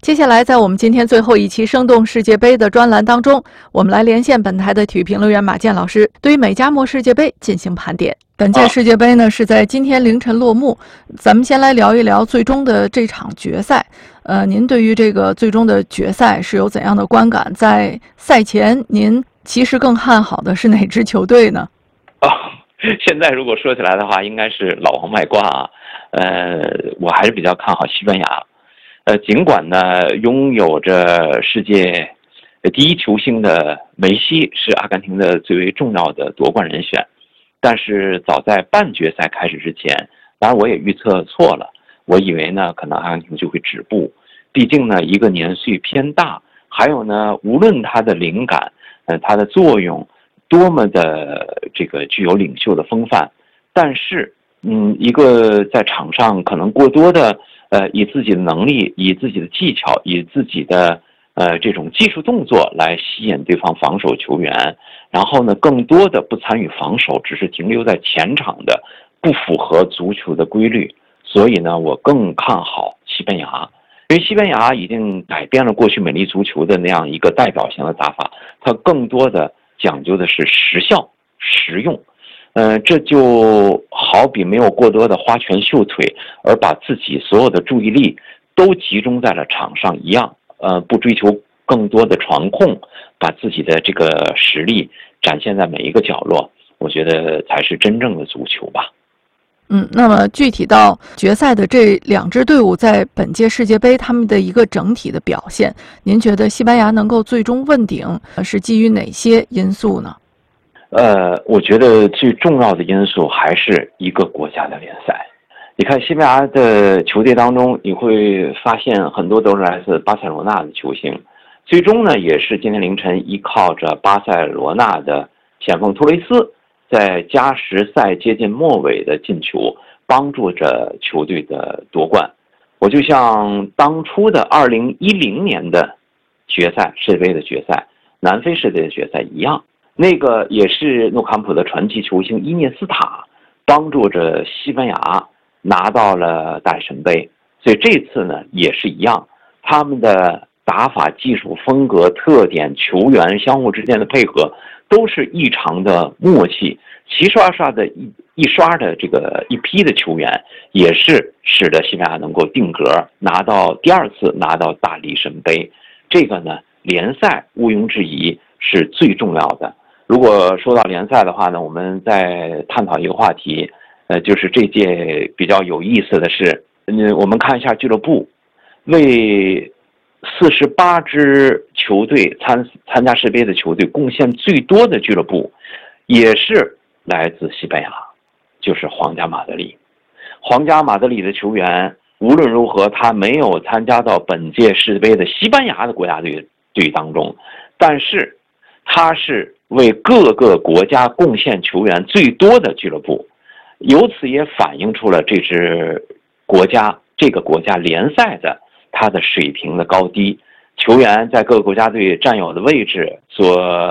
接下来，在我们今天最后一期《生动世界杯》的专栏当中，我们来连线本台的体育评论员马健老师，对于美加墨世界杯进行盘点。本届世界杯呢是在今天凌晨落幕，咱们先来聊一聊最终的这场决赛。您对于这个最终的决赛是有怎样的观感？在赛前，您其实更看好的是哪支球队呢？ 现在如果说起来的话，应该是老王卖瓜啊。我还是比较看好西班牙。尽管呢，拥有着世界第一球星的梅西是阿根廷的最为重要的夺冠人选，但是早在半决赛开始之前，当然我也预测错了，我以为呢可能阿根廷就会止步，毕竟呢一个年岁偏大，还有呢无论他的灵感，他的作用多么的这个具有领袖的风范，但是一个在场上可能过多的以自己的能力，以自己的技巧，以自己的这种技术动作来吸引对方防守球员，然后呢更多的不参与防守，只是停留在前场的，不符合足球的规律。所以呢我更看好西班牙，因为西班牙已经改变了过去美丽足球的那样一个代表性的打法，它更多的讲究的是时效实用。这就好比没有过多的花拳绣腿，而把自己所有的注意力都集中在了场上一样，不追求更多的传控，把自己的这个实力展现在每一个角落，我觉得才是真正的足球吧。 那么具体到决赛的这两支队伍在本届世界杯他们的一个整体的表现，您觉得西班牙能够最终问鼎是基于哪些因素呢？ 我觉得最重要的因素还是一个国家的联赛。你看西班牙的球队当中，你会发现很多都是来自巴塞罗那的球星，最终呢也是今天凌晨依靠着巴塞罗那的前锋托雷斯在加时赛接近末尾的进球，帮助着球队的夺冠。我就像当初的2010年的决赛，世界杯的决赛，南非世界杯的决赛一样，那个也是诺坎普的传奇球星伊涅斯塔帮助着西班牙拿到了大力神杯。所以这次呢也是一样，他们的打法、技术风格、特点、球员相互之间的配合都是异常的默契，齐刷刷的一刷的这个一批的球员，也是使得西班牙能够定格，第二次拿到大力神杯。这个呢联赛毋庸置疑是最重要的。如果说到联赛的话呢，我们再探讨一个话题，就是这届比较有意思的是，我们看一下俱乐部，为48支球队参加世杯的球队贡献最多的俱乐部，也是来自西班牙，就是皇家马德里。皇家马德里的球员无论如何，他没有参加到本届世杯的西班牙的国家队当中，但是他是为各个国家贡献球员最多的俱乐部，由此也反映出了这个国家联赛的它的水平的高低，球员在各个国家队占有的位置所